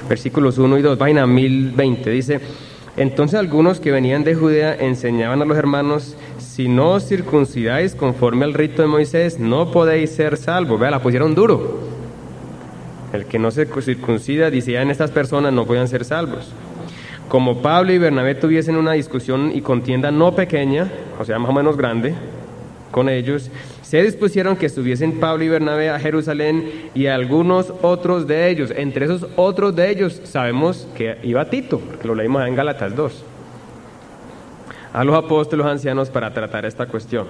versículos 1 y 2, página 1020, dice: entonces algunos que venían de Judea enseñaban a los hermanos: si no os circuncidáis conforme al rito de Moisés, no podéis ser salvos. Vea, la pusieron duro. El que no se circuncida, decían estas personas, no podían ser salvos. Como Pablo y Bernabé tuviesen una discusión y contienda no pequeña, o sea, más o menos grande, con ellos, se dispusieron que estuviesen Pablo y Bernabé a Jerusalén y algunos otros de ellos. Entre esos otros de ellos sabemos que iba Tito, porque lo leímos en Gálatas 2, a los apóstoles ancianos para tratar esta cuestión.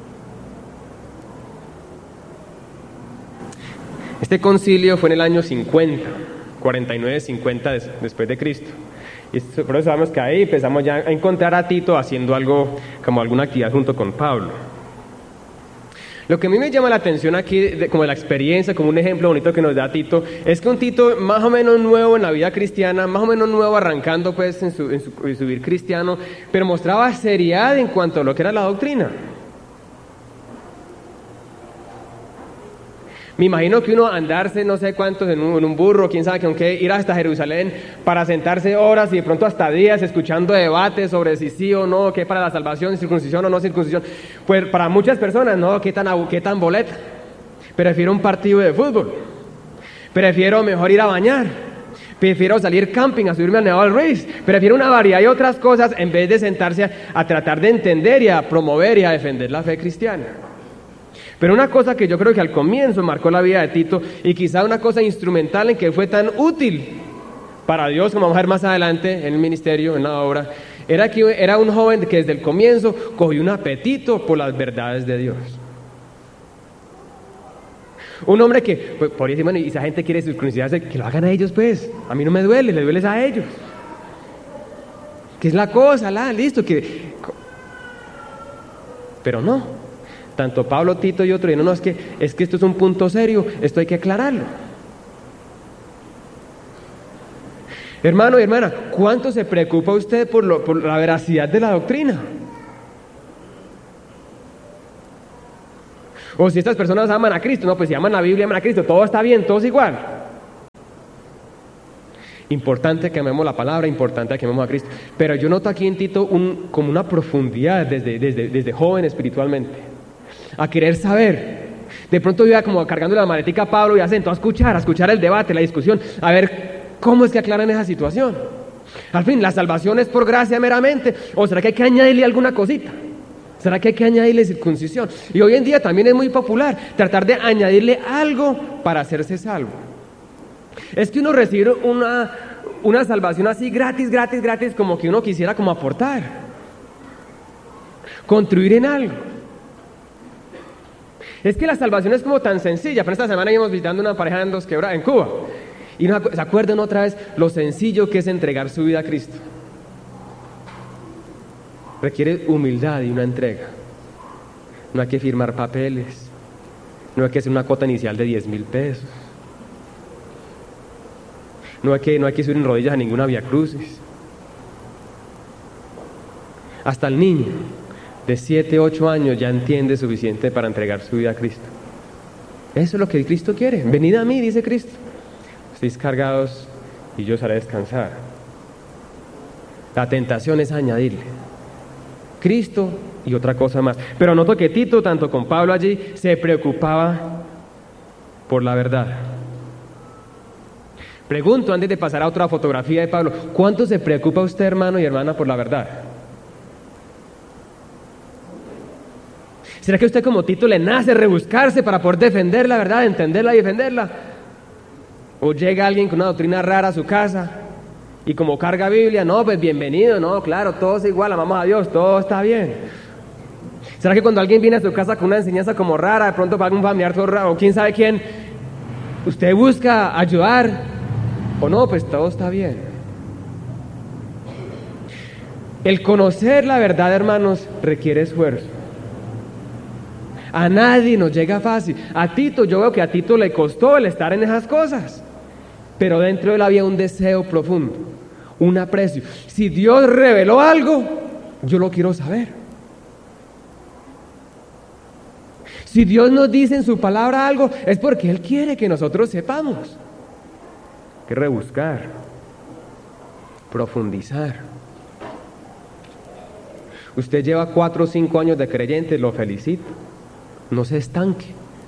Este concilio fue en el año 50, 49-50 después de Cristo. Y por eso sabemos que ahí empezamos ya a encontrar a Tito haciendo algo, como alguna actividad junto con Pablo. Lo que a mí me llama la atención aquí, como la experiencia, como un ejemplo bonito que nos da Tito, es que un Tito más o menos nuevo en la vida cristiana, más o menos nuevo arrancando pues en su vivir cristiano, pero mostraba seriedad en cuanto a lo que era la doctrina. Me imagino que uno andarse no sé cuántos en un burro, quién sabe con qué, ir hasta Jerusalén para sentarse horas y de pronto hasta días escuchando debates sobre si sí o no, qué para la salvación, circuncisión o no circuncisión. Pues para muchas personas, no, qué tan boleta. Prefiero un partido de fútbol. Prefiero mejor ir a bañar. Prefiero salir camping, a subirme al Nevado del Ruiz. Prefiero una variedad y otras cosas en vez de sentarse a tratar de entender y a promover y a defender la fe cristiana. Pero una cosa que yo creo que al comienzo marcó la vida de Tito, y quizá una cosa instrumental en que fue tan útil para Dios, como vamos a ver más adelante en el ministerio, en la obra, era que era un joven que desde el comienzo cogió un apetito por las verdades de Dios. Un hombre que, pues, por decir, bueno, y esa gente quiere circuncidarse, que lo hagan a ellos pues, a mí no me duele, le duele a ellos. ¿Qué es la cosa? Listo, que... Pero no. Tanto Pablo, Tito y otros, no, es que esto es un punto serio, esto hay que aclararlo. Hermano y hermana, ¿cuánto se preocupa usted por la veracidad de la doctrina? O si estas personas aman a Cristo, no, pues si aman la Biblia, aman a Cristo, todo está bien, todo es igual. Importante que amemos la palabra, importante que amemos a Cristo. Pero yo noto aquí en Tito como una profundidad desde joven espiritualmente. A querer saber. De pronto iba como cargando la maletica a Pablo y sentó a escuchar el debate, la discusión, a ver cómo es que aclaran esa situación. Al fin, ¿la salvación es por gracia meramente? ¿O será que hay que añadirle alguna cosita? ¿Será que hay que añadirle circuncisión? Y hoy en día también es muy popular tratar de añadirle algo para hacerse salvo. Es que uno recibe una salvación así gratis, como que uno quisiera como aportar, contribuir en algo. Es que la salvación es como tan sencilla. Pero esta semana íbamos visitando una pareja en Dos Quebradas, en Cuba, y se acuerdan otra vez lo sencillo que es entregar su vida a Cristo. Requiere humildad y una entrega. No hay que firmar papeles, no hay que hacer una cuota inicial de 10,000 pesos, no hay que subir en rodillas a ninguna viacrucis. Hasta el niño de 7, 8 años ya entiende suficiente para entregar su vida a Cristo. Eso es lo que Cristo quiere. Venid a mí, dice Cristo, estéis cargados y yo os haré descansar. La tentación es añadirle Cristo y otra cosa más. Pero noto que Tito, tanto con Pablo allí, se preocupaba por la verdad. Pregunto, antes de pasar a otra fotografía de Pablo, ¿cuánto se preocupa usted, hermano y hermana, por la verdad? ¿Será que a usted como Tito le nace rebuscarse para poder defender la verdad, entenderla y defenderla? ¿O llega alguien con una doctrina rara a su casa y como carga Biblia, no, pues bienvenido, no, claro, todo es igual, amamos a Dios, todo está bien? ¿Será que cuando alguien viene a su casa con una enseñanza como rara, de pronto para un familiar todo raro, o quién sabe quién, usted busca ayudar o no? Pues todo está bien. El conocer la verdad, hermanos, requiere esfuerzo. A nadie nos llega fácil. A Tito, yo veo que a Tito le costó el estar en esas cosas, pero dentro de él había un deseo profundo, un aprecio. Si Dios reveló algo, yo lo quiero saber. Si Dios nos dice en su palabra algo, es porque Él quiere que nosotros sepamos. que rebuscar, profundizar. Usted lleva 4 o 5 años de creyente, lo felicito. No se estanque.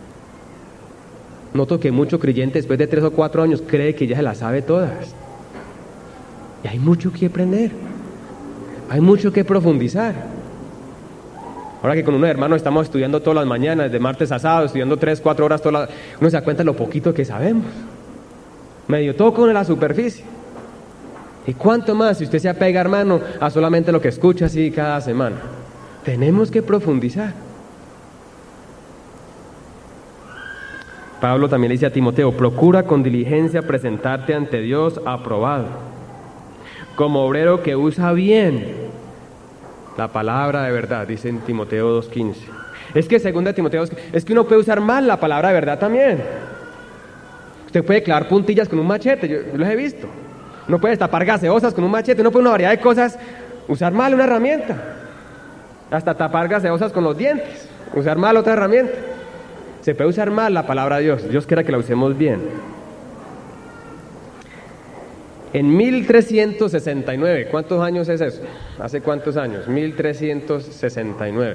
Noto que mucho creyente después de 3 o 4 años cree que ya se las sabe todas. Y hay mucho que aprender. Hay mucho que profundizar. Ahora que con unos hermanos estamos estudiando todas las mañanas, de martes a sábado, estudiando 3, 4 horas, uno se da cuenta de lo poquito que sabemos. Medio toco en la superficie. ¿Y cuánto más si usted se apega, hermano, a solamente lo que escucha así cada semana? Tenemos que profundizar. Pablo también le dice a Timoteo: procura con diligencia presentarte ante Dios aprobado, como obrero que usa bien la palabra de verdad, dice en Timoteo 2:15. Es que según de Timoteo, es que uno puede usar mal la palabra de verdad también. Usted puede clavar puntillas con un machete, yo los he visto. Uno puede tapar gaseosas con un machete, uno puede una variedad de cosas, usar mal una herramienta. Hasta tapar gaseosas con los dientes, usar mal otra herramienta. Se puede usar mal la palabra de Dios. Dios quiera que la usemos bien. En 1369, ¿cuántos años es eso? ¿Hace cuántos años? 1369.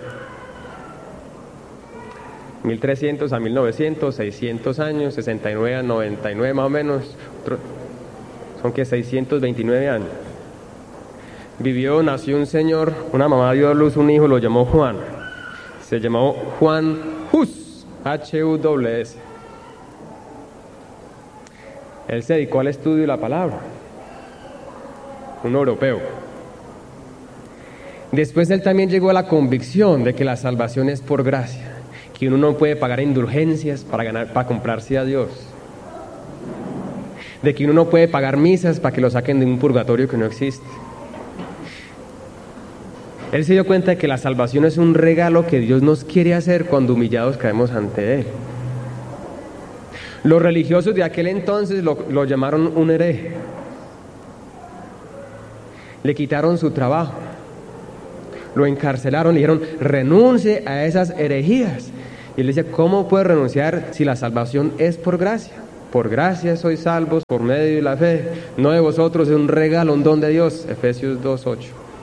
1300 a 1900, 600 años, 69 a 99 más o menos. Son que 629 años. Nació un señor, una mamá dio a luz un hijo, lo llamó Juan. Se llamó Juan Hus, H-U-S. Él se dedicó al estudio de la palabra. Un europeo. Después él también llegó a la convicción de que la salvación es por gracia, que uno no puede pagar indulgencias para comprarse a Dios, de que uno no puede pagar misas para que lo saquen de un purgatorio que no existe. Él se dio cuenta de que la salvación es un regalo que Dios nos quiere hacer cuando humillados caemos ante Él. Los religiosos de aquel entonces lo llamaron un hereje. Le quitaron su trabajo, lo encarcelaron, le dijeron: renuncie a esas herejías. Y él decía: ¿cómo puedo renunciar si la salvación es por gracia? Por gracia sois salvos por medio de la fe, no de vosotros, es un regalo, un don de Dios. Efesios 2:8.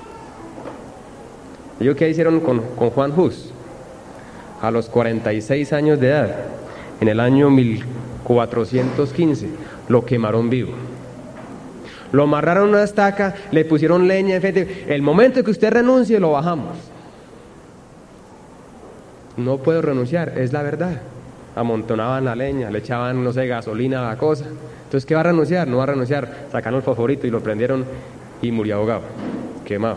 ¿Y qué hicieron con Juan Hus? A los 46 años de edad, en el año 1415, lo quemaron vivo. Lo amarraron a una estaca, le pusieron leña, el momento que usted renuncie lo bajamos. No puedo renunciar, es la verdad. Amontonaban la leña, le echaban, no sé, gasolina a la cosa. Entonces, ¿qué va a renunciar? No va a renunciar. Sacaron el fosforito y lo prendieron y murió ahogado, quemado.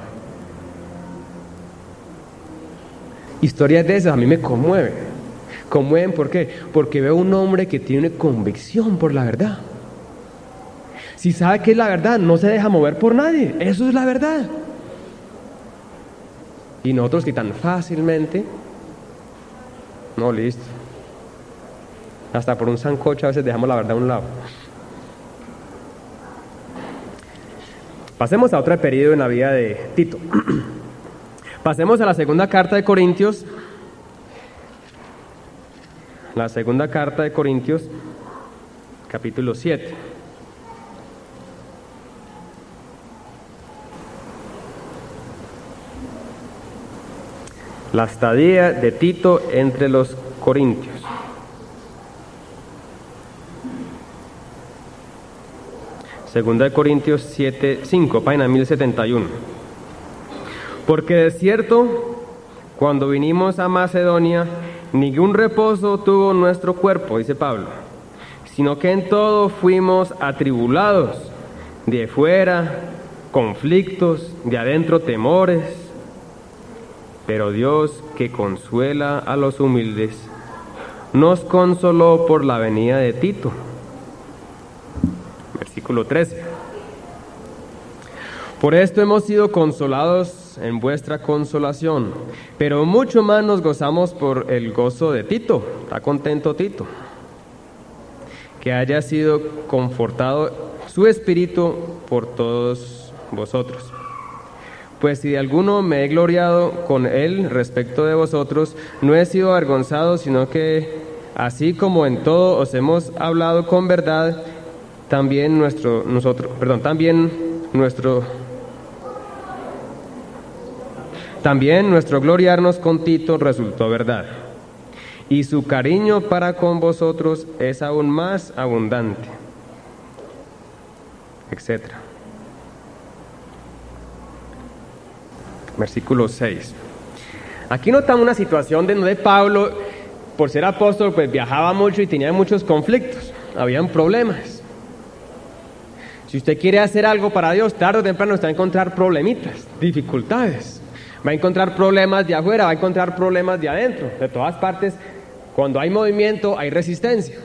Historias de esas a mí me conmueven. Conmueven, ¿por qué? Porque veo un hombre que tiene convicción por la verdad. Si sabe que es la verdad, no se deja mover por nadie. Eso es la verdad. Y nosotros que tan fácilmente, no, listo. Hasta por un sancocho a veces dejamos la verdad a un lado. Pasemos a otro periodo en la vida de Tito. Pasemos a la segunda carta de Corintios. La segunda carta de Corintios, capítulo 7. La estadía de Tito entre los corintios. Segunda de Corintios 7:5, página 1071. Porque de cierto, cuando vinimos a Macedonia, ningún reposo tuvo nuestro cuerpo, dice Pablo, sino que en todo fuimos atribulados, de fuera conflictos, de adentro temores. Pero Dios, que consuela a los humildes, nos consoló por la venida de Tito. Versículo 13. Por esto hemos sido consolados en vuestra consolación, pero mucho más nos gozamos por el gozo de Tito. ¿Está contento Tito? Que haya sido confortado su espíritu por todos vosotros. Pues si de alguno me he gloriado con él respecto de vosotros, no he sido avergonzado, sino que así como en todo os hemos hablado con verdad, también nuestro gloriarnos con Tito resultó verdad, y su cariño para con vosotros es aún más abundante, etc. Versículo 6. Aquí notamos una situación donde Pablo, por ser apóstol, pues viajaba mucho y tenía muchos conflictos, habían problemas. Si usted quiere hacer algo para Dios, tarde o temprano usted va a encontrar problemitas, dificultades. Va a encontrar problemas de afuera, va a encontrar problemas de adentro. De todas partes, cuando hay movimiento, hay resistencia.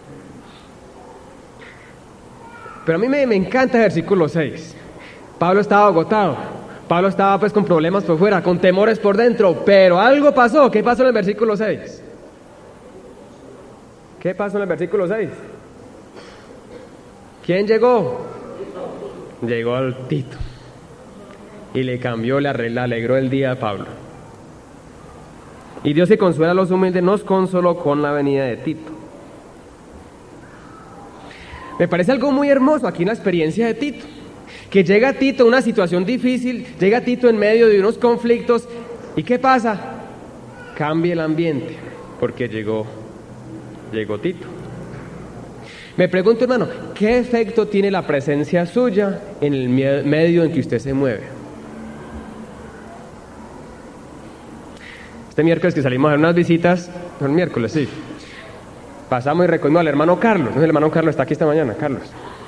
Pero a mí me encanta el versículo 6. Pablo estaba agotado. Pablo estaba pues con problemas por fuera, con temores por dentro. Pero algo pasó. ¿Qué pasó en el versículo 6? ¿Qué pasó en el versículo 6? ¿Quién llegó? Llegó el Tito. Y le cambió, le alegró el día a Pablo. Y Dios, que consuela a los humildes, nos consoló con la venida de Tito. Me parece algo muy hermoso aquí en la experiencia de Tito, que llega Tito en una situación difícil, llega Tito en medio de unos conflictos, ¿y qué pasa? Cambia el ambiente, porque llegó Tito. Me pregunto, hermano, ¿qué efecto tiene la presencia suya en el medio en que usted se mueve? Este miércoles que salimos a dar unas visitas, el miércoles, sí, pasamos y recogimos al hermano Carlos. El hermano Carlos está aquí esta mañana, Carlos.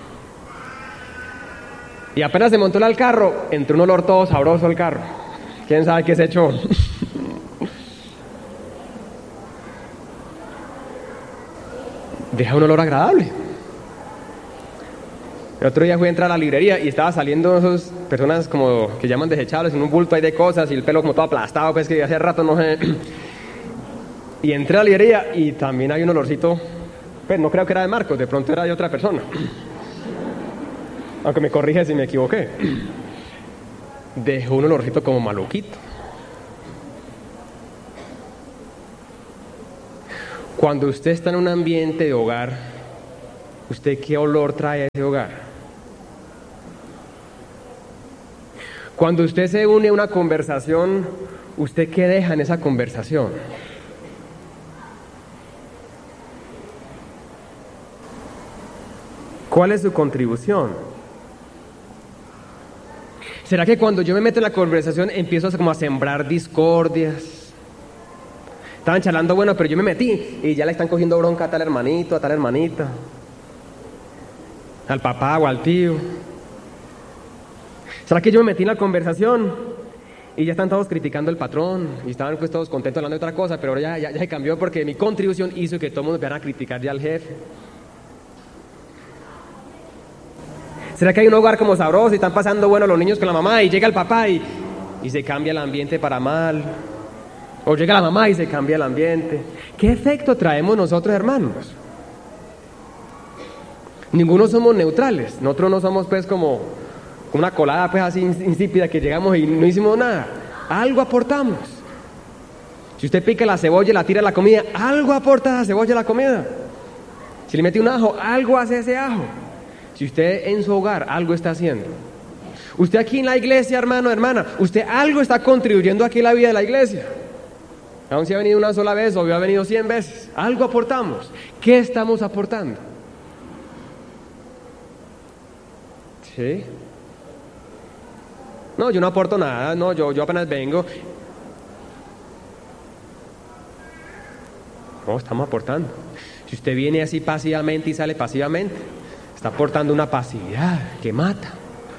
Y apenas se montó al carro, entró un olor todo sabroso al carro. ¿Quién sabe qué se echó? Deja un olor agradable. El otro día fui a entrar a la librería y estaba saliendo esas personas como que llaman desechables, en un bulto ahí de cosas y el pelo como todo aplastado, pues que hace rato no sé. Y entré a la librería y también hay un olorcito, pues no creo que era de Marcos, de pronto era de otra persona. Aunque me corrige si me equivoqué. Dejó un olorcito como maluquito. Cuando usted está en un ambiente de hogar, ¿usted qué olor trae a ese hogar? Cuando usted se une a una conversación, ¿usted qué deja en esa conversación? ¿Cuál es su contribución? ¿Será que cuando yo me meto en la conversación empiezo como a sembrar discordias? Estaban charlando, bueno, pero yo me metí y ya le están cogiendo bronca a tal hermanito, a tal hermanita, al papá o al tío. ¿Será que yo me metí en la conversación y ya están todos criticando al patrón y estaban pues todos contentos hablando de otra cosa, pero ahora ya se cambió porque mi contribución hizo que todo el mundo empezara a criticar ya al jefe? ¿Será que hay un hogar como sabroso y están pasando bueno los niños con la mamá y llega el papá y se cambia el ambiente para mal? O llega la mamá y se cambia el ambiente. ¿Qué efecto traemos nosotros, hermanos? Ninguno somos neutrales. Nosotros no somos pues como una colada pues así insípida que llegamos y no hicimos nada. Algo aportamos. Si usted pica la cebolla y la tira a la comida, algo aporta la cebolla a la comida. Si le mete un ajo, algo hace ese ajo. Si usted en su hogar algo está haciendo. Usted aquí en la iglesia, hermano, hermana, usted algo está contribuyendo aquí en la vida de la iglesia. Aun si ha venido una sola vez o ha venido 100 veces, algo aportamos. ¿Qué estamos aportando? ¿Sí? No, yo no aporto nada, no, yo apenas vengo. No, estamos aportando. Si usted viene así pasivamente y sale pasivamente, está aportando una pasividad que mata.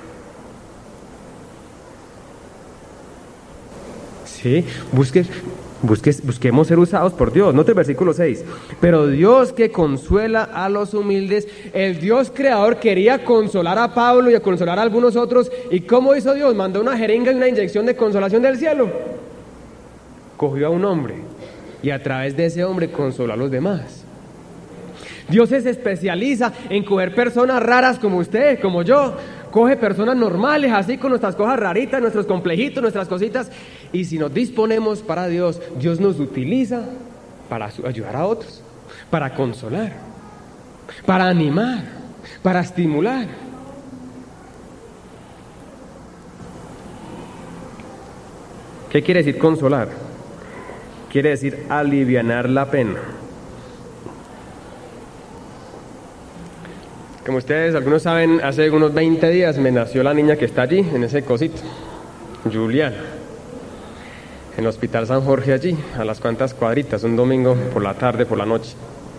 Sí, busquemos ser usados por Dios. Note el versículo 6. Pero Dios que consuela a los humildes, el Dios creador quería consolar a Pablo y a consolar a algunos otros. ¿Y cómo hizo Dios? Mandó una jeringa y una inyección de consolación del cielo. Cogió a un hombre y a través de ese hombre consoló a los demás. Dios se especializa en coger personas raras como usted, como yo. Coge personas normales, así con nuestras cosas raritas, nuestros complejitos, nuestras cositas. Y si nos disponemos para Dios, Dios nos utiliza para ayudar a otros, para consolar, para animar. para estimular. ¿Qué quiere decir consolar? Quiere decir alivianar la pena. Como ustedes, algunos saben, hace unos 20 días me nació la niña que está allí, en ese cosito, Juliana, en el Hospital San Jorge allí, a las cuantas cuadritas, un domingo por la tarde, por la noche.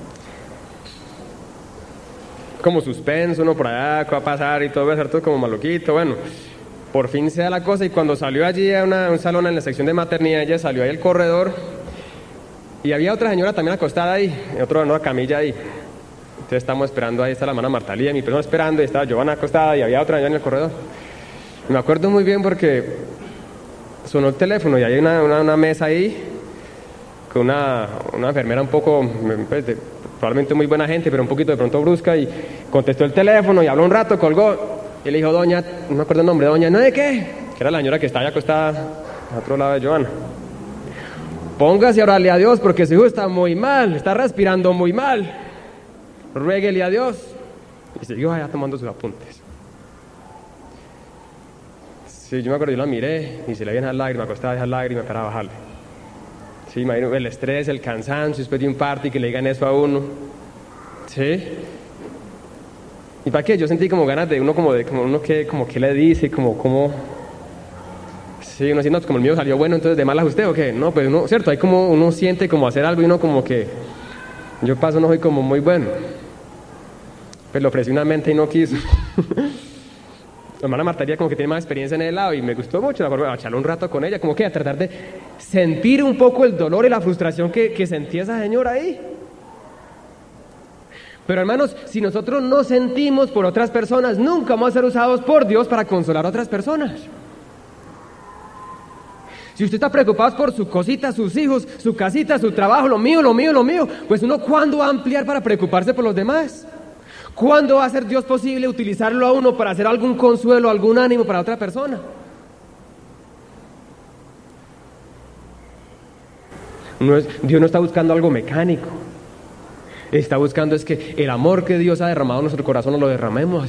Como suspenso, uno por allá, ¿qué va a pasar? Y todo va a ser todo como maluquito, bueno. Por fin se da la cosa y cuando salió allí a un salón en la sección de maternidad, ella salió ahí al corredor y había otra señora también acostada ahí, una camilla ahí. Entonces estamos esperando, ahí está la hermana Marta Lía, mi persona esperando y estaba Giovanna acostada y había otra señora en el corredor. Y me acuerdo muy bien porque sonó el teléfono y hay una mesa ahí con una enfermera un poco, pues, probablemente muy buena gente, pero un poquito de pronto brusca y contestó el teléfono y habló un rato, colgó. Y le dijo, doña, no me acuerdo el nombre, doña, ¿no de qué? Que era la señora que estaba acostada al otro lado de Joana. Póngase a orarle a Dios porque su hijo está muy mal, está respirando muy mal. Ruéguele a Dios. Y siguió allá tomando sus apuntes. Sí, yo me acuerdo, yo la miré y se le veían las lágrimas, acostada esas lágrimas para bajarle. Sí, imagino el estrés, el cansancio, después de un party que le digan eso a uno. Sí. ¿Y para qué? Yo sentí como ganas de uno como que le dice, sí, uno siente como el mío salió bueno, entonces de malas usted o qué, no, pues uno, cierto, hay como uno siente como hacer algo y uno como que yo paso, no soy como muy bueno, pues le ofrecí una mente y no quiso. La hermana Marta Lía como que tiene más experiencia en el lado y me gustó mucho, a charlar un rato con ella, como que a tratar de sentir un poco el dolor y la frustración que sentía esa señora ahí. Pero hermanos, si nosotros no sentimos por otras personas, nunca vamos a ser usados por Dios para consolar a otras personas. Si usted está preocupado por su cosita, sus hijos, su casita, su trabajo, lo mío, pues uno, ¿cuándo va a ampliar para preocuparse por los demás? ¿Cuándo va a ser Dios posible utilizarlo a uno para hacer algún consuelo, algún ánimo para otra persona? Dios no está buscando algo mecánico. Está buscando es que el amor que Dios ha derramado en nuestro corazón lo derramemos